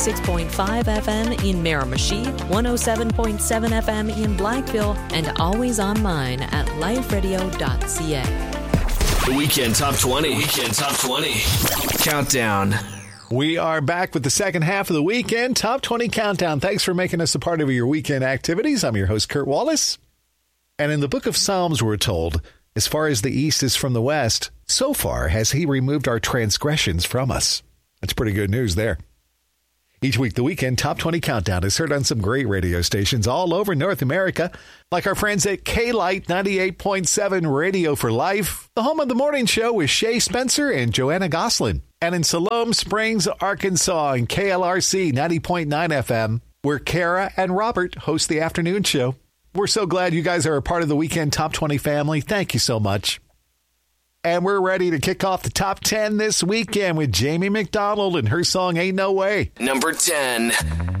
6.5 FM in Miramichi, 107.7 FM in Blackville, and always online at liferadio.ca. The Weekend Top 20. Weekend Top 20. Countdown. We are back with the second half of the Weekend Top 20 Countdown. Thanks for making us a part of your weekend activities. I'm your host, Kurt Wallace. And in the book of Psalms, we're told, as far as the east is from the west, so far has he removed our transgressions from us. That's pretty good news there. Each week, the Weekend Top 20 Countdown is heard on some great radio stations all over North America, like our friends at K-Light 98.7 Radio for Life, the home of the morning show with Shay Spencer and Joanna Goslin. And in Siloam Springs, Arkansas, and KLRC 90.9 FM, where Kara and Robert host the afternoon show. We're so glad you guys are a part of the Weekend Top 20 family. Thank you so much. And we're ready to kick off the top 10 this weekend with Jamie McDonald and her song Ain't No Way. Number 10.